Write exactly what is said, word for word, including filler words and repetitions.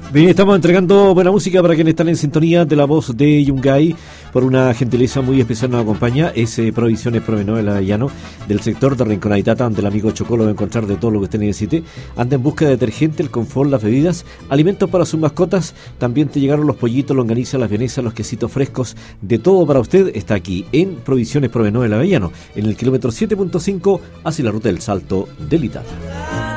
Bien, estamos entregando buena música para quienes están en sintonía de la voz de Yungay. Por una gentileza muy especial nos acompaña ese Provisiones Provenor el Avellano del sector de Rinconaditata, donde el amigo Chocó lo va a encontrar de todo lo que usted necesite. Anda en busca de detergente, el confort, las bebidas, alimentos para sus mascotas. También te llegaron los pollitos, longaniza, las vienesas, los quesitos frescos. De todo para usted está aquí en Provisiones Provenor el Avellano, en el kilómetro siete punto cinco hacia la ruta del Salto del Itata.